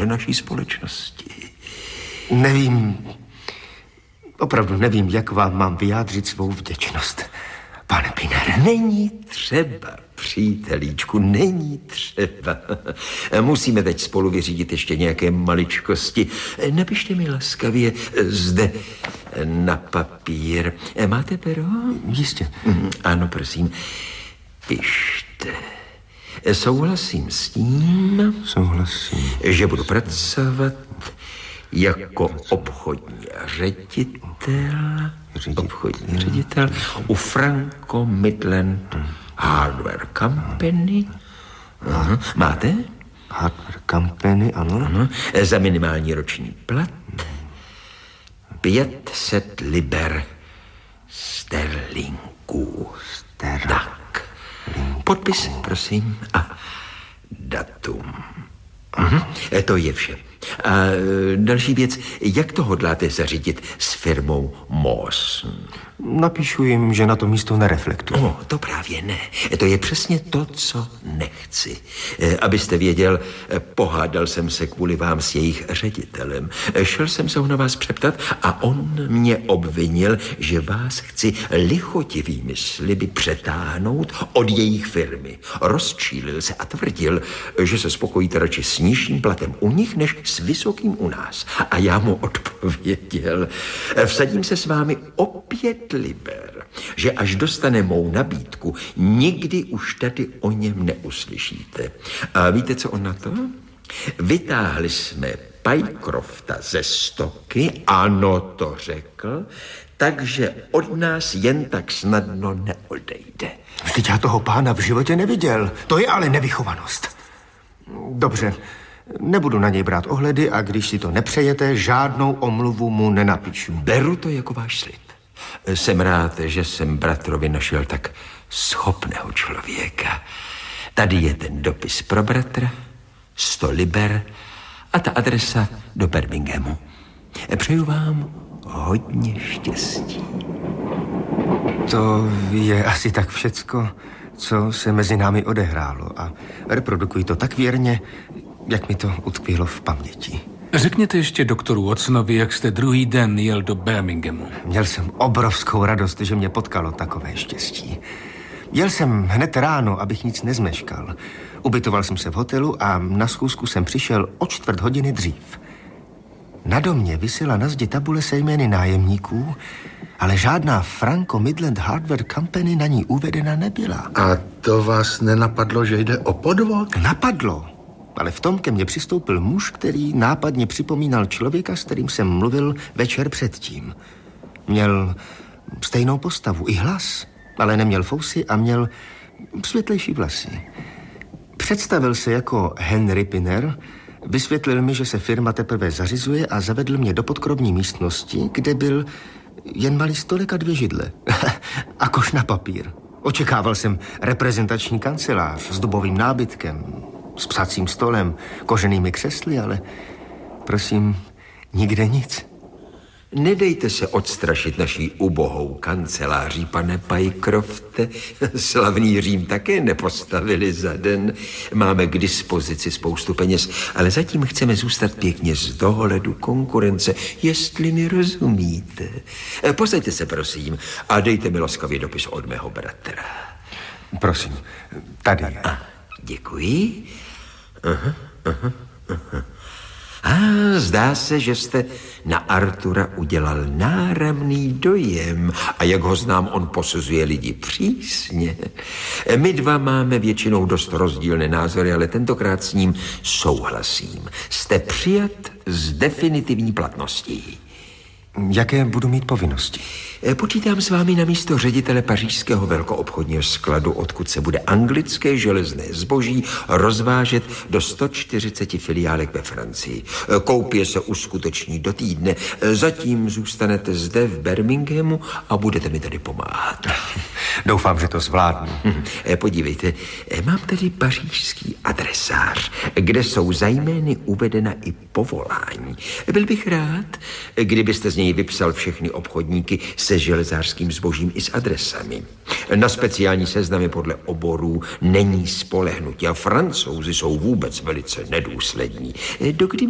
tváře naší společnosti. Opravdu nevím, jak vám mám vyjádřit svou vděčnost, pane Pinner. Není třeba, přítelíčku, není třeba. Musíme teď spolu vyřídit ještě nějaké maličkosti. Napište mi laskavě zde na papír. Máte pero? Jistě. Ano, prosím. Pište. Souhlasím s tím, že budu pracovat jako obchodní ředitel u Franco Midland Hardware Company. Máte? Hardware Company, ano. Za minimální roční plat 500 liber sterlingů. Tak. Podpis, prosím, a datum. To je vše. A další věc, jak to hodláte zařídit s firmou Moss? Napíšu jim, že na to místo nereflektuji. To právě ne. To je přesně to, co nechci. Abyste věděl, pohádal jsem se kvůli vám s jejich ředitelem. Šel jsem se ho na vás přeptat a on mě obvinil, že vás chci lichotivými sliby přetáhnout od jejich firmy. Rozčílil se a tvrdil, že se spokojíte radši s nižším platem u nich, než s vysokým u nás. A já mu odpověděl, vsadím se s vámi o 5 liber, že až dostane mou nabídku, nikdy už tady o něm neuslyšíte. A víte, co on na to? Vytáhli jsme Pycrofta ze stoky, ano, to řekl, takže od nás jen tak snadno neodejde. Vždyť já toho pána v životě neviděl. To je ale nevychovanost. Dobře, nebudu na něj brát ohledy a když si to nepřejete, žádnou omluvu mu nenapíšu. Beru to jako váš slib. Jsem rád, že jsem bratrovi našel tak schopného člověka. Tady je ten dopis pro bratra, 100 liber a ta adresa do Birminghamu. Přeju vám hodně štěstí. To je asi tak všecko, co se mezi námi odehrálo a reprodukuji to tak věrně, jak mi to utkvělo v paměti. Řekněte ještě doktoru Watsonovi, jak jste druhý den jel do Birminghamu. Měl jsem obrovskou radost, že mě potkalo takové štěstí. Jel jsem hned ráno, abych nic nezmeškal. Ubytoval jsem se v hotelu a na schůzku jsem přišel o 4 hodiny dřív. Na domě visela na zdi tabule se jmény nájemníků, ale žádná Franco Midland Hardware Company na ní uvedena nebyla. A to vás nenapadlo, že jde o podvod? Napadlo. Ale v tom ke mně přistoupil muž, který nápadně připomínal člověka, s kterým jsem mluvil večer předtím. Měl stejnou postavu i hlas, ale neměl fousy a měl světlejší vlasy. Představil se jako Henry Pinner, vysvětlil mi, že se firma teprve zařizuje a zavedl mě do podkrovní místnosti, kde byl jen malý stolek a 2 židle. A koš na papír. Očekával jsem reprezentační kancelář s dubovým nábytkem, s psacím stolem, koženými křesly, ale prosím, nikde nic. Nedejte se odstrašit naší ubohou kanceláří, pane Pycrofte. Slavný Řím také nepostavili za den. Máme k dispozici spoustu peněz, ale zatím chceme zůstat pěkně z dohledu konkurence, jestli mi rozumíte. Posaďte se, prosím, a dejte mi laskavě dopis od mého bratra. Prosím, tady. Děkuji. Zdá se, že jste na Artura udělal náramný dojem a jak ho znám, on posuzuje lidi přísně. My dva máme většinou dost rozdílné názory, ale tentokrát s ním souhlasím. Jste přijat s definitivní platností. Jaké budu mít povinnosti? Počítám s vámi na místo ředitele pařížského velkoobchodního skladu, odkud se bude anglické železné zboží rozvážet do 140 filiálek ve Francii. Koupě se uskuteční do týdne. Zatím zůstanete zde v Birminghamu a budete mi tady pomáhat. Doufám, že to zvládnu. Podívejte, mám tady pařížský adresář, kde jsou za jmény uvedena i povolání. Byl bych rád, kdybyste z něj vypsal všechny obchodníky se železářským zbožím i s adresami. Na speciální seznamy podle oborů není spolehnutí a Francouzi jsou vůbec velice nedůslední. Dokdy